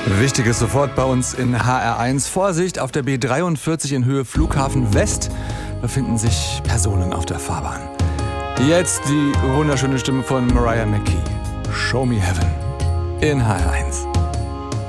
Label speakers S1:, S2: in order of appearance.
S1: Wichtiges sofort bei uns in HR1. Vorsicht, auf der B43 in Höhe Flughafen West befinden sich Personen auf der Fahrbahn. Jetzt die wunderschöne Stimme von Mariah McKee. Show Me Heaven in HR1.